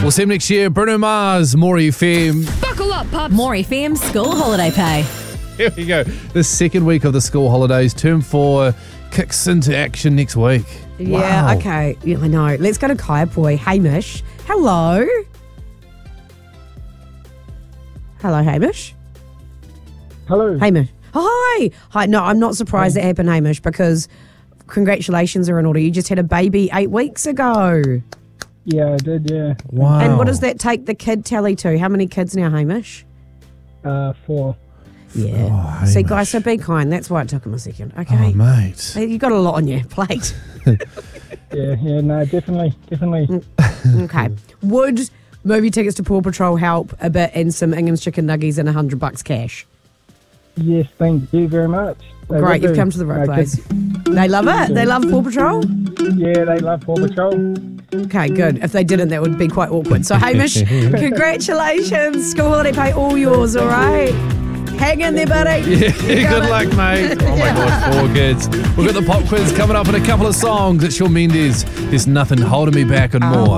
We'll see him next year. Bruno Mars, More FM. Buckle up, pups. More FM school holiday pay. Here we go. The second week of the school holidays. Term 4 kicks into action next week. Yeah, Wow. okay. Yeah, I know. Let's go to Kaiapoi. Hamish. Hello. Hello, Hamish. Hello. Hamish. Hi. Hi. No, I'm not surprised that happened, Hamish, because congratulations are in order. You just had a baby 8 weeks ago. Yeah, I did, yeah. Wow. And what does that take the kid tally to? How many kids now, Hamish? 4. Yeah. See, guys, so be kind. That's why it took him a second. Okay. Oh, mate. You got a lot on your plate. Yeah, no, definitely. Okay. Would movie tickets to Paw Patrol help a bit and some Ingham's chicken nuggies and $100 cash? Yes, thank you very much. They Great, will you've do. come to the right No, place. They love it. They love Paw Patrol. Yeah, they love Paw Patrol. Okay, good. If they didn't, that would be quite awkward. So, Hamish, congratulations. School holiday pay all yours, all right? Hang in there, buddy. Yeah, good luck, mate. Oh my God, 4 kids. We've got the pop quiz coming up in a couple of songs. It's Shawn Mendes. There's nothing holding me back and more.